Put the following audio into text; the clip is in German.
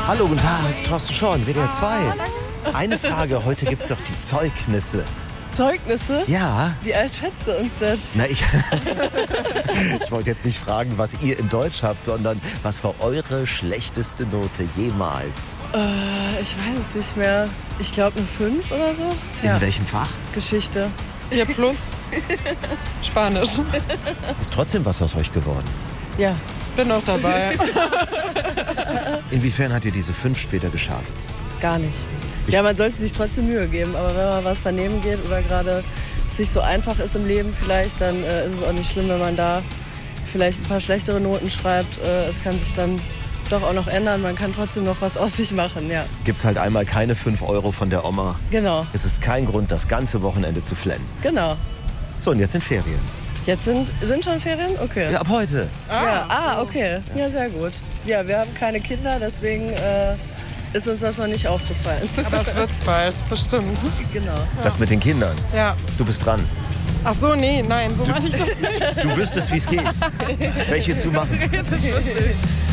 Hallo, guten Tag, Thorsten Schorn, WDR 2. Eine Frage, heute gibt es doch die Zeugnisse. Zeugnisse? Ja. Wie alt schätzt du uns denn? Na, ich wollte jetzt nicht fragen, was ihr in Deutsch habt, sondern was war eure schlechteste Note jemals? Ich weiß es nicht mehr. Ich glaube eine 5 oder so. In welchem Fach? Geschichte. Ja, plus Spanisch. Ist trotzdem was aus euch geworden? Ja. Bin auch dabei. Inwiefern hat dir diese 5 später geschadet? Gar nicht. Ja, man sollte sich trotzdem Mühe geben, aber wenn mal was daneben geht oder gerade es nicht so einfach ist im Leben vielleicht, dann ist es auch nicht schlimm, wenn man da vielleicht ein paar schlechtere Noten schreibt. Es kann sich dann doch auch noch ändern, man kann trotzdem noch was aus sich machen, ja. Gibt's halt einmal keine 5 Euro von der Oma. Genau. Es ist kein Grund, das ganze Wochenende zu flennen. Genau. So, und jetzt sind Ferien. Jetzt sind schon Ferien? Okay. Ja, ab heute. Okay. Ja, sehr gut. Ja, wir haben keine Kinder, deswegen ist uns das noch nicht aufgefallen. Aber es wird's bald, bestimmt. Genau. Das mit den Kindern. Ja. Du bist dran. Ach so, nee, nein, so meinte ich das nicht. Du wüsstest, wie es geht. Welche zu machen. Das wüsste ich.